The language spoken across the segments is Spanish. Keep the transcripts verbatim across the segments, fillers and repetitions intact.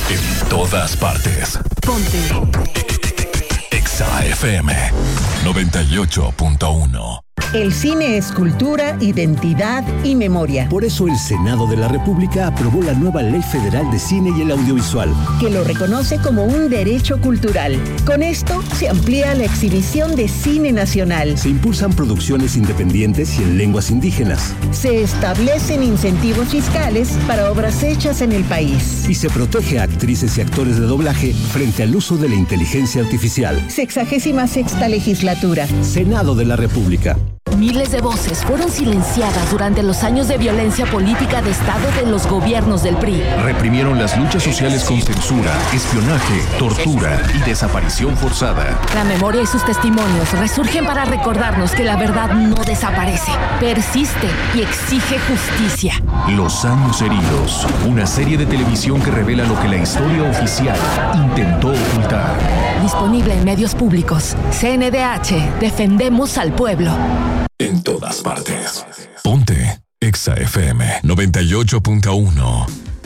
En todas partes. Ponte. Exa F M noventa y ocho punto uno. El cine es cultura, identidad y memoria. Por eso el Senado de la República aprobó la nueva Ley Federal de Cine y el Audiovisual, que lo reconoce como un derecho cultural. Con esto se amplía la exhibición de cine nacional. Se impulsan producciones independientes y en lenguas indígenas. Se establecen incentivos fiscales para obras hechas en el país. Y se protege a actrices y actores de doblaje frente al uso de la inteligencia artificial. Sexagésima sexta legislatura. Senado de la República. Miles de voces fueron silenciadas durante los años de violencia política de Estado de los gobiernos del P R I. Reprimieron las luchas sociales con censura, espionaje, tortura y desaparición forzada. La memoria y sus testimonios resurgen para recordarnos que la verdad no desaparece, persiste y exige justicia. Los años heridos, una serie de televisión que revela lo que la historia oficial intentó ocultar. Disponible en medios públicos. C N D H, defendemos al pueblo. En todas partes. Ponte Exa F M noventa y ocho punto uno.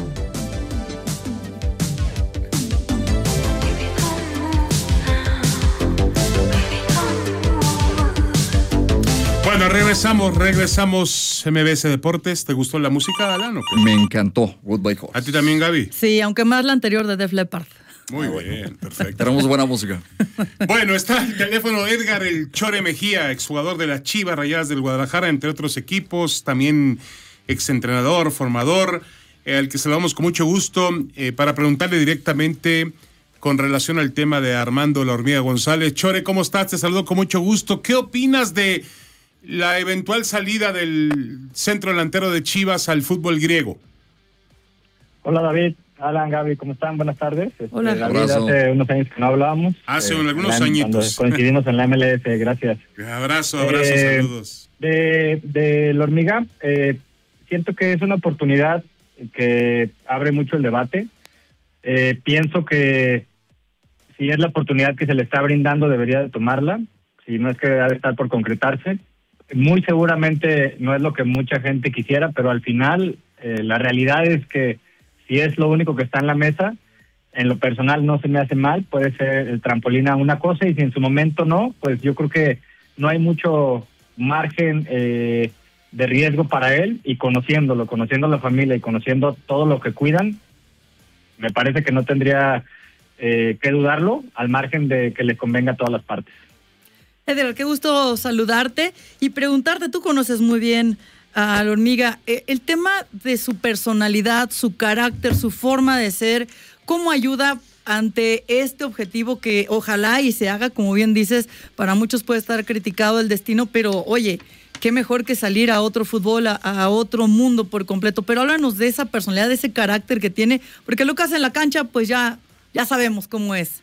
Bueno, regresamos, regresamos M B S Deportes. ¿Te gustó la música, Alan, o qué? Me encantó, Goodbye Horse. ¿A ti también, Gaby? Sí, aunque más la anterior de Def Leppard. Muy bien, perfecto. Tenemos buena música. Bueno, está el teléfono Edgar El Chore Mejía, exjugador de las Chivas Rayadas del Guadalajara, entre otros equipos, también exentrenador, formador, eh, al que saludamos con mucho gusto, eh, para preguntarle directamente con relación al tema de Armando La Hormiga González. Chore, ¿cómo estás? Te saludo con mucho gusto. ¿Qué opinas de la eventual salida del centro delantero de Chivas al fútbol griego? Hola, David. Alan, Gaby, ¿cómo están? Buenas tardes. Hola. Este, David, hace unos años que no hablábamos. Hace eh, algunos la, añitos. Coincidimos en la M L S, gracias. Abrazo, abrazo, eh, saludos. De, de La Hormiga, eh, siento que es una oportunidad que abre mucho el debate. Eh, pienso que si es la oportunidad que se le está brindando, debería de tomarla. Si no es que debe estar por concretarse. Muy seguramente no es lo que mucha gente quisiera, pero al final eh, la realidad es que si es lo único que está en la mesa, en lo personal no se me hace mal, puede ser el trampolín a una cosa, y si en su momento no, pues yo creo que no hay mucho margen eh, de riesgo para él, y conociéndolo, conociendo a la familia y conociendo todo lo que cuidan, me parece que no tendría eh, que dudarlo, al margen de que le convenga a todas las partes. Edgar, qué gusto saludarte y preguntarte, tú conoces muy bien a La Hormiga, eh, el tema de su personalidad, su carácter, su forma de ser, ¿cómo ayuda ante este objetivo que ojalá y se haga, como bien dices, para muchos puede estar criticado el destino, pero oye, qué mejor que salir a otro fútbol, a, a otro mundo por completo? Pero háblanos de esa personalidad, de ese carácter que tiene, porque lo que hace en la cancha, pues ya, ya sabemos cómo es.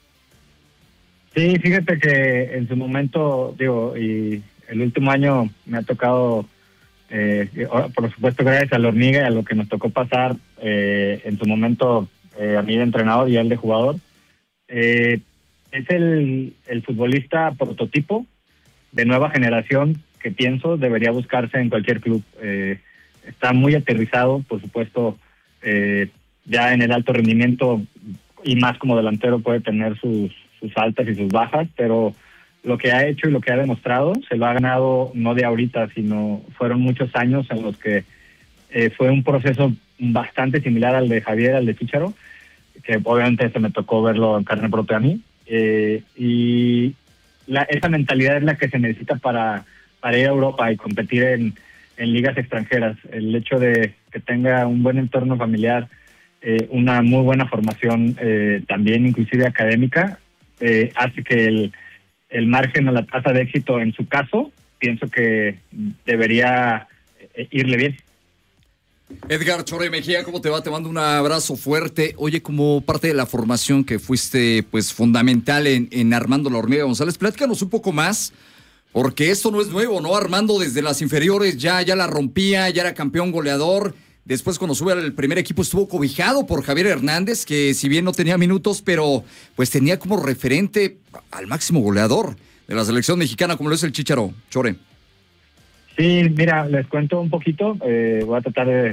Sí, fíjate que en su momento, digo, y el último año me ha tocado, eh, por supuesto gracias a La Hormiga y a lo que nos tocó pasar eh, en su momento eh, a mí de entrenador y a él de jugador, eh, es el, el futbolista prototipo de nueva generación que pienso debería buscarse en cualquier club. Eh, está muy aterrizado, por supuesto, eh, ya en el alto rendimiento y más como delantero puede tener sus, sus altas y sus bajas, pero lo que ha hecho y lo que ha demostrado se lo ha ganado no de ahorita, sino fueron muchos años en los que eh, fue un proceso bastante similar al de Javier, al de Chícharo, que obviamente se me tocó verlo en carne propia a mí, eh, y la, esa mentalidad es la que se necesita para, para ir a Europa y competir en, en ligas extranjeras. El hecho de que tenga un buen entorno familiar, eh, una muy buena formación, eh, también inclusive académica, eh, hace que el el margen o la tasa de éxito en su caso, pienso que debería irle bien. Edgar Chore Mejía, ¿cómo te va? Te mando un abrazo fuerte. Oye, como parte de la formación que fuiste pues fundamental en, en Armando La Hormiga González, platícanos un poco más, porque esto no es nuevo, ¿no? Armando desde las inferiores ya, ya la rompía, ya era campeón goleador. Después, cuando sube al primer equipo, estuvo cobijado por Javier Hernández, que si bien no tenía minutos, pero pues tenía como referente al máximo goleador de la selección mexicana, como lo es el Chícharo. Chore. Sí, mira, les cuento un poquito. Eh, voy a tratar de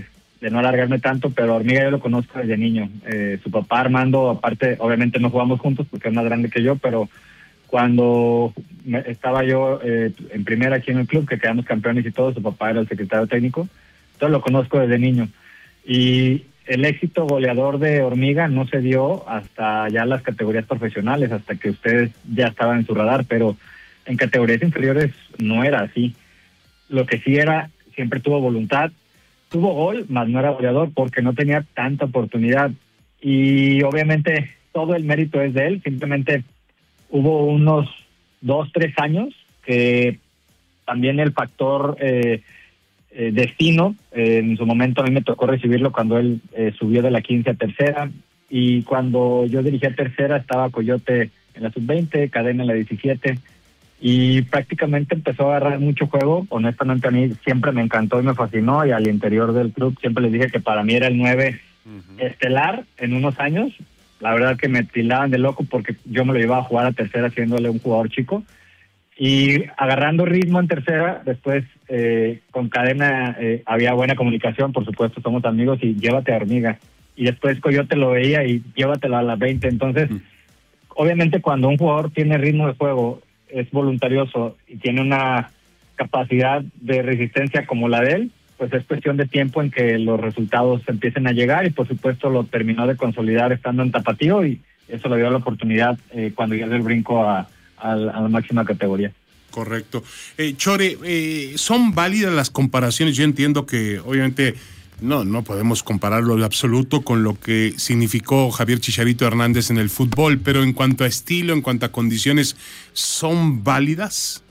de no alargarme tanto, pero Hormiga yo lo conozco desde niño. Eh, su papá Armando, aparte, obviamente no jugamos juntos porque es más grande que yo, pero cuando me, estaba yo eh, en primera aquí en el club, que quedamos campeones y todo, su papá era el secretario técnico, entonces lo conozco desde niño. Y el éxito goleador de Hormiga no se dio hasta ya las categorías profesionales, hasta que ustedes ya estaban en su radar, pero en categorías inferiores no era así. Lo que sí era, siempre tuvo voluntad, tuvo gol, mas no era goleador porque no tenía tanta oportunidad. Y obviamente todo el mérito es de él, simplemente hubo unos dos, tres años que también el factor eh, eh, destino, eh, en su momento a mí me tocó recibirlo cuando él eh, subió de la quince a tercera, y cuando yo dirigía tercera estaba Coyote en la sub veinte, Cadena en la diecisiete, y prácticamente empezó a agarrar mucho juego. Honestamente a mí siempre me encantó y me fascinó, y al interior del club siempre les dije que para mí era el nueve uh-huh. estelar en unos años. La verdad que me tildaban de loco porque yo me lo iba a jugar a tercera siéndole un jugador chico, y agarrando ritmo en tercera, después eh, con Cadena eh, había buena comunicación, por supuesto somos amigos, y llévate a Hormiga, y después Coyote lo veía y llévatelo a las veinte. Entonces uh-huh. obviamente cuando un jugador tiene ritmo de juego, es voluntarioso y tiene una capacidad de resistencia como la de él, pues es cuestión de tiempo en que los resultados empiecen a llegar, y por supuesto lo terminó de consolidar estando en Tapatío, y eso le dio la oportunidad eh, cuando ya dio el brinco a, a, la, a la máxima categoría. Correcto. Eh, Chore, eh, ¿son válidas las comparaciones? Yo entiendo que obviamente no, no podemos compararlo en absoluto con lo que significó Javier Chicharito Hernández en el fútbol, pero en cuanto a estilo, en cuanto a condiciones, ¿son válidas?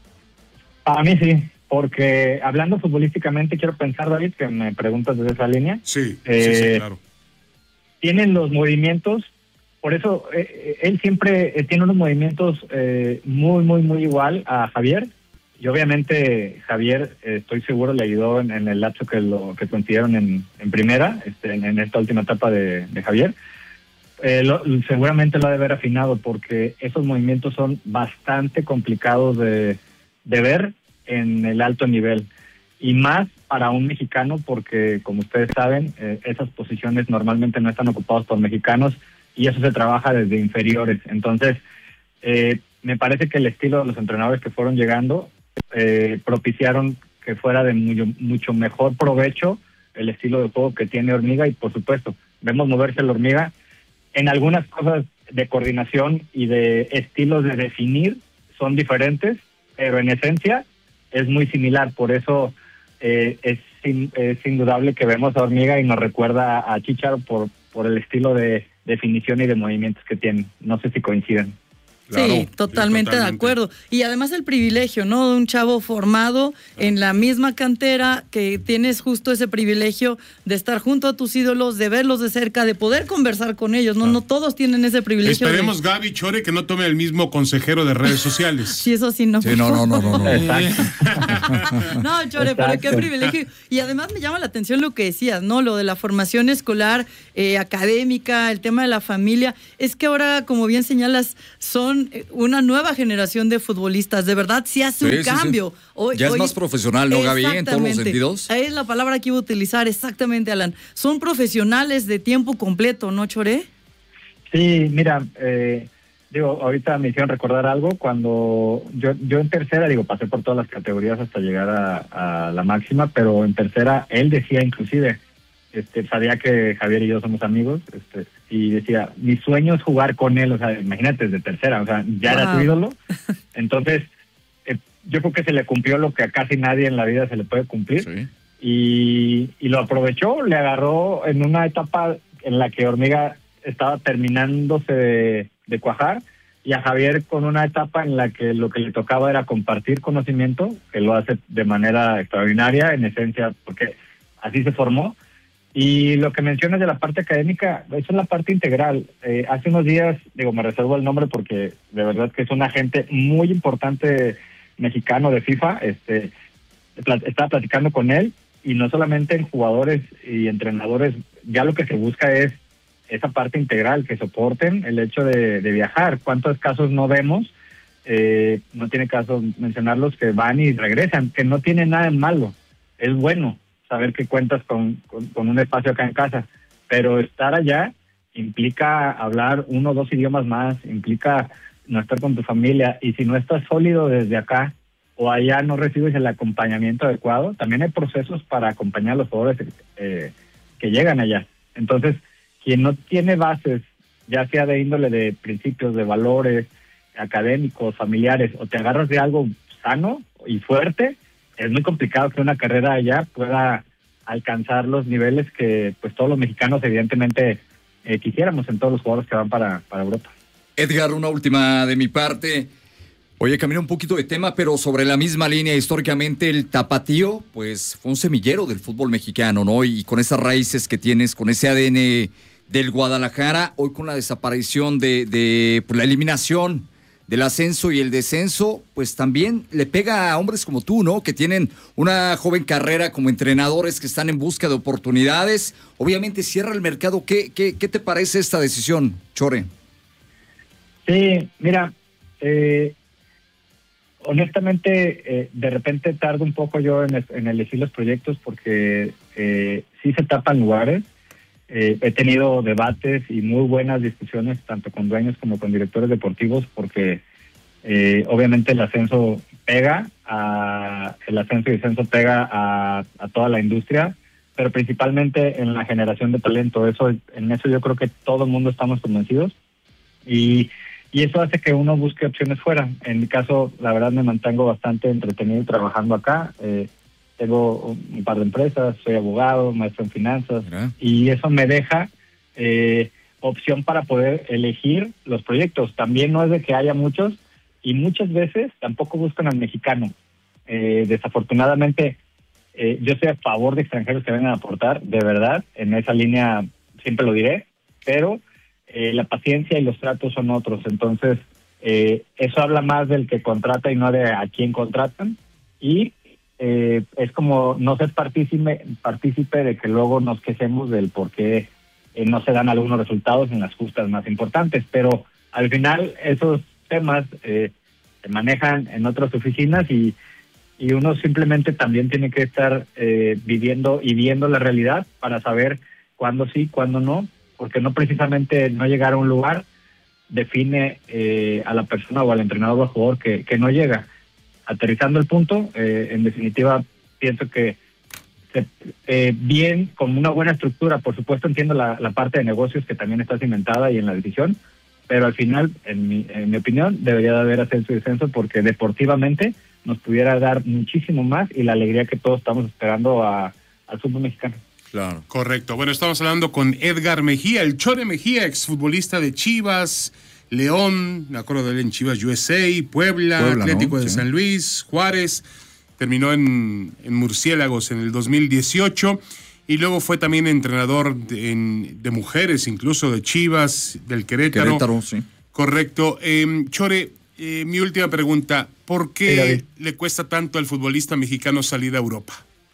A mí sí, porque hablando futbolísticamente, quiero pensar, David, que me preguntas desde esa línea. Sí, eh, sí, sí, claro. Tienen los movimientos, por eso eh, él siempre eh, tiene unos movimientos eh, muy, muy, muy igual a Javier. Y obviamente Javier, eh, estoy seguro, le ayudó en, en el lapso que lo que consiguieron en, en primera, este, en, en esta última etapa de, de Javier. Eh, lo, seguramente lo ha de haber afinado, porque esos movimientos son bastante complicados de, de ver en el alto nivel. Y más para un mexicano, porque como ustedes saben, eh, esas posiciones normalmente no están ocupadas por mexicanos, y eso se trabaja desde inferiores. Entonces, eh, me parece que el estilo de los entrenadores que fueron llegando Eh, propiciaron que fuera de mucho, mucho mejor provecho el estilo de juego que tiene Hormiga, y por supuesto vemos moverse la Hormiga en algunas cosas de coordinación y de estilos de definir son diferentes, pero en esencia es muy similar. Por eso eh, es, in, es indudable que vemos a Hormiga y nos recuerda a Chicharo por, por el estilo de definición y de movimientos que tiene. No sé si coinciden. Claro, sí, totalmente, sí, totalmente de acuerdo. Y además el privilegio, ¿no? De un chavo formado en la misma cantera, que tienes justo ese privilegio de estar junto a tus ídolos, de verlos de cerca, de poder conversar con ellos, ¿no? Ah. No todos tienen ese privilegio. Esperemos, de... Gaby, Chore, que no tome el mismo consejero de redes sociales. Sí, eso sí, no. Sí, no, no, no, no. No, no Chore, Exacto. Pero qué privilegio. Y además me llama la atención lo que decías, ¿no? Lo de la formación escolar, eh, académica, el tema de la familia. Es que ahora, como bien señalas, son una nueva generación de futbolistas, de verdad sí hace sí, un sí, cambio. Sí. Hoy, ya hoy, es más profesional, ¿no, Gaby? En todos los sentidos. Es la palabra que iba a utilizar, exactamente, Alan. Son profesionales de tiempo completo, ¿no, Chore? Sí, mira, eh, digo, ahorita me hicieron recordar algo. Cuando yo, yo en tercera, digo, pasé por todas las categorías hasta llegar a, a la máxima, pero en tercera él decía inclusive, Este, sabía que Javier y yo somos amigos, este, y decía, mi sueño es jugar con él. O sea, imagínate, desde tercera, o sea, ya wow. era tu ídolo. Entonces, eh, yo creo que se le cumplió lo que a casi nadie en la vida se le puede cumplir. Sí. Y, y lo aprovechó, le agarró en una etapa en la que Hormiga estaba terminándose de, de cuajar, y a Javier con una etapa en la que lo que le tocaba era compartir conocimiento, que lo hace de manera extraordinaria, en esencia, porque así se formó. Y lo que mencionas de la parte académica, eso es la parte integral. Eh, hace unos días, digo, me reservo el nombre porque de verdad que es un agente muy importante mexicano de FIFA, este, estaba platicando con él, y no solamente en jugadores y entrenadores, ya lo que se busca es esa parte integral, que soporten el hecho de, de viajar. ¿Cuántos casos no vemos? Eh, no tiene caso mencionarlos, que van y regresan, que no tiene nada de malo, es bueno. saber que cuentas con, con, con un espacio acá en casa, pero estar allá implica hablar uno o dos idiomas más, implica no estar con tu familia, y si no estás sólido desde acá o allá no recibes el acompañamiento adecuado, también hay procesos para acompañar a los jugadores eh, que llegan allá. Entonces, quien no tiene bases, ya sea de índole de principios, de valores, académicos, familiares, o te agarras de algo sano y fuerte, es muy complicado que una carrera allá pueda alcanzar los niveles que pues todos los mexicanos evidentemente eh, quisiéramos en todos los jugadores que van para, para Europa. Edgar, una última de mi parte. Oye, cambié un poquito de tema, pero sobre la misma línea, históricamente el tapatío, pues fue un semillero del fútbol mexicano, ¿no? Y con esas raíces que tienes, con ese A D N del Guadalajara, hoy con la desaparición de, de pues, la eliminación del ascenso y el descenso, pues también le pega a hombres como tú, ¿no? Que tienen una joven carrera como entrenadores que están en busca de oportunidades. Obviamente cierra el mercado. ¿Qué, qué, qué te parece esta decisión, Chore? Sí, mira, eh, honestamente, eh, de repente tardo un poco yo en, en elegir los proyectos porque eh, sí se tapan lugares. Eh, he tenido debates y muy buenas discusiones tanto con dueños como con directores deportivos porque eh, obviamente el ascenso pega, a, el ascenso y descenso pega a, a toda la industria, pero principalmente en la generación de talento. Eso, en eso yo creo que todo el mundo estamos convencidos y, y eso hace que uno busque opciones fuera. En mi caso, la verdad me mantengo bastante entretenido trabajando acá. Eh, Tengo un par de empresas, soy abogado, maestro en finanzas, ¿verdad? Y eso me deja eh, opción para poder elegir los proyectos. También no es de que haya muchos y muchas veces tampoco buscan al mexicano. Eh, desafortunadamente, eh, yo estoy a favor de extranjeros que vengan a aportar, de verdad, en esa línea siempre lo diré, pero eh, la paciencia y los tratos son otros. Entonces, eh, eso habla más del que contrata y no de a quién contratan. Y Eh, es como no ser partícipe, partícipe de que luego nos quejemos del por qué eh, no se dan algunos resultados en las justas más importantes, pero al final esos temas eh, se manejan en otras oficinas y, y uno simplemente también tiene que estar eh, viviendo y viendo la realidad para saber cuándo sí, cuándo no, porque no precisamente no llegar a un lugar define eh, a la persona o al entrenador o al jugador que, que no llega. Aterrizando el punto, eh, en definitiva, pienso que se, eh, bien, con una buena estructura, por supuesto entiendo la, la parte de negocios que también está cimentada y en la decisión, pero al final, en mi, en mi opinión, debería de haber ascenso y descenso porque deportivamente nos pudiera dar muchísimo más y la alegría que todos estamos esperando a, al fútbol mexicano. Claro. Correcto. Bueno, estamos hablando con Edgar Mejía, el Chore Mejía, exfutbolista de Chivas, León, me acuerdo de él en Chivas U S A, Puebla, Puebla Atlético ¿no? de sí. San Luis, Juárez, terminó en, en Murciélagos en el dos mil dieciocho y luego fue también entrenador de, en, de mujeres, incluso de Chivas, del Querétaro. Querétaro, sí. Correcto. Eh, Chore, eh, mi última pregunta, ¿por qué sí, le cuesta tanto al futbolista mexicano salir a Europa?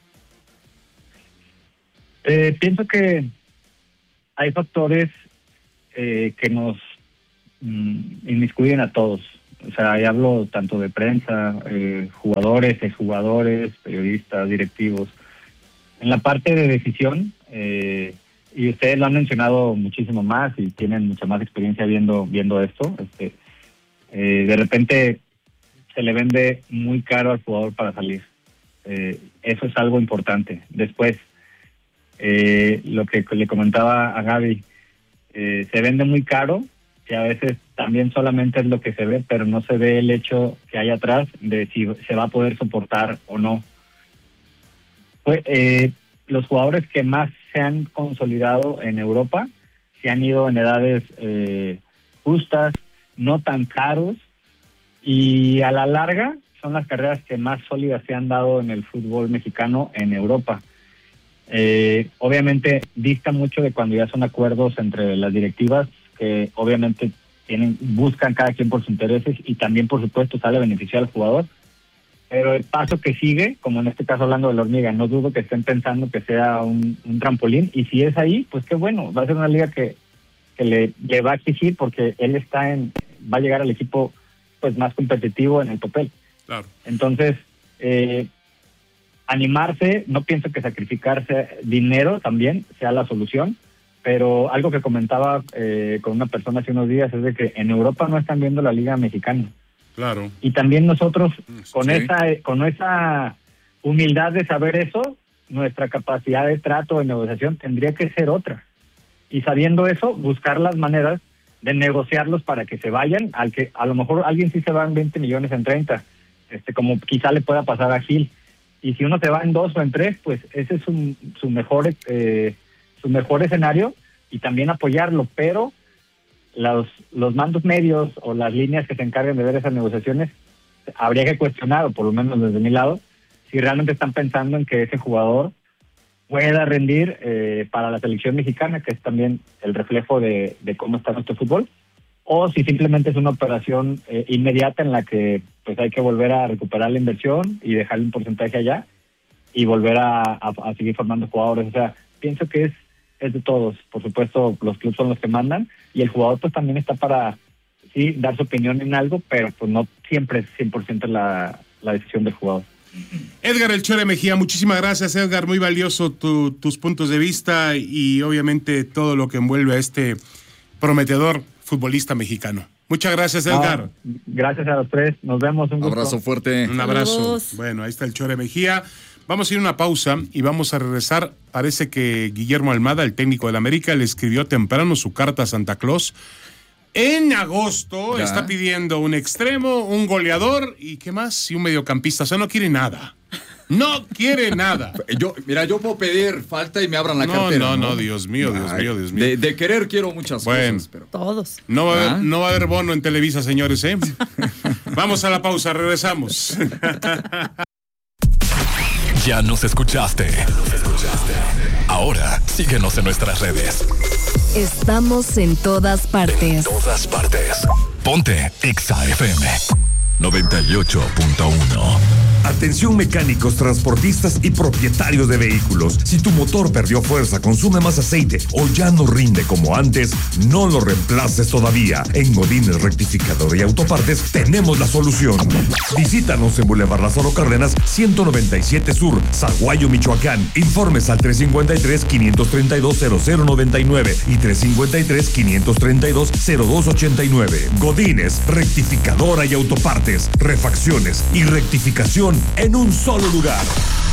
Eh, pienso que hay factores eh, que nos inmiscuyen a todos, o sea, ahí hablo tanto de prensa, eh, jugadores, exjugadores, periodistas, directivos. En la parte de decisión, eh, y ustedes lo han mencionado muchísimo más y tienen mucha más experiencia viendo viendo esto, este, eh, de repente se le vende muy caro al jugador para salir. Eh, eso es algo importante. Después, eh, lo que le comentaba a Gaby, eh, se vende muy caro, que a veces también solamente es lo que se ve, pero no se ve el hecho que hay atrás de si se va a poder soportar o no. Pues, eh, los jugadores que más se han consolidado en Europa se han ido en edades eh, justas, no tan caros, y a la larga son las carreras que más sólidas se han dado en el fútbol mexicano en Europa. Eh, obviamente dista mucho de cuando ya son acuerdos entre las directivas que obviamente tienen buscan cada quien por sus intereses y también por supuesto sale a beneficiar al jugador, pero el paso que sigue, como en este caso hablando de la Hormiga, no dudo que estén pensando que sea un, un trampolín, y si es ahí, pues qué bueno, va a ser una liga que, que le, le va a exigir porque él está en, va a llegar al equipo pues más competitivo en el papel. Claro. Entonces, eh, animarse, no pienso que sacrificarse dinero también sea la solución, pero algo que comentaba eh, con una persona hace unos días es de que en Europa no están viendo la Liga Mexicana. Claro. Y también nosotros, con Sí. esa con esa humildad de saber eso, nuestra capacidad de trato, de negociación, tendría que ser otra. Y sabiendo eso, buscar las maneras de negociarlos para que se vayan, al que a lo mejor alguien sí se va en veinte millones en treinta, este como quizá le pueda pasar a Gil. Y si uno se va en dos o en tres, pues ese es su, su mejor eh, su mejor escenario, y también apoyarlo, pero los, los mandos medios o las líneas que se encarguen de ver esas negociaciones, habría que cuestionar, o por lo menos desde mi lado, si realmente están pensando en que ese jugador pueda rendir eh, para la selección mexicana, que es también el reflejo de, de cómo está nuestro fútbol, o si simplemente es una operación eh, inmediata en la que pues hay que volver a recuperar la inversión y dejarle un porcentaje allá y volver a, a, a seguir formando jugadores. O sea, pienso que es es de todos. Por supuesto, los clubes son los que mandan, y el jugador pues también está para sí dar su opinión en algo, pero pues no siempre es cien por ciento la, la decisión del jugador. Edgar El Chore Mejía, muchísimas gracias, Edgar, muy valioso tu, tus puntos de vista y obviamente todo lo que envuelve a este prometedor futbolista mexicano. Muchas gracias, Edgar. Ah, gracias a los tres, nos vemos. Un gusto. Abrazo fuerte. Un abrazo. Saludos. Bueno, ahí está el Chore Mejía. Vamos a ir a una pausa y vamos a regresar. Parece que Guillermo Almada, el técnico del América, le escribió temprano su carta a Santa Claus. En agosto Ya. está pidiendo un extremo, un goleador y ¿qué más? Y un mediocampista. O sea, no quiere nada. No quiere nada. Yo, mira, yo puedo pedir falta y me abran la No, cartera. no, no, Dios mío, Dios Ay, mío, Dios mío. De, de querer quiero muchas Bueno. cosas, pero... Todos. No va, a ¿Ah? haber, no va a haber bono en Televisa, señores, ¿eh? Vamos a la pausa, regresamos. Ya nos escuchaste. Ahora síguenos en nuestras redes. Estamos en todas partes. Todas partes. Ponte Exa F M noventa y ocho punto uno. Atención mecánicos, transportistas y propietarios de vehículos. Si tu motor perdió fuerza, consume más aceite o ya no rinde como antes, no lo reemplaces todavía. En Godínez Rectificador y Autopartes tenemos la solución. Visítanos en Boulevard Lázaro Cárdenas, ciento noventa y siete Sur, Zaguayo, Michoacán. Informes al tres cinco tres, quinientos treinta y dos, cero cero noventa y nueve y tres cinco tres, quinientos treinta y dos, cero dos ochenta y nueve. Godínez Rectificadora y Autopartes. Refacciones y rectificación en un solo lugar.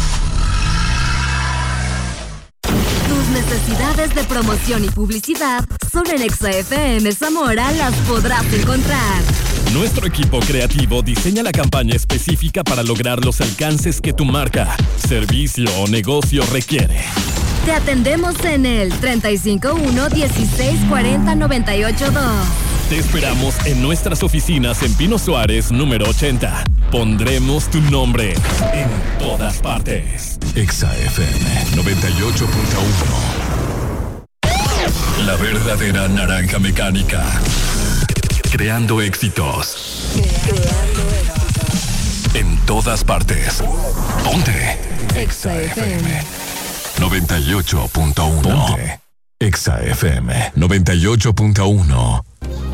Tus necesidades de promoción y publicidad solo en Exa F M Zamora las podrás encontrar. Nuestro equipo creativo diseña la campaña específica para lograr los alcances que tu marca, servicio o negocio requiere. Te atendemos en el treinta y cinco uno, dieciséis cuarenta, noventa y ocho dos. Te esperamos en nuestras oficinas en Pino Suárez, número ochenta. Pondremos tu nombre en todas partes. Exa F M noventa y ocho punto uno. La verdadera naranja mecánica. Creando éxitos. En todas partes. Ponte Exa F M noventa y ocho punto uno. Ponte Exa F M noventa y ocho punto uno.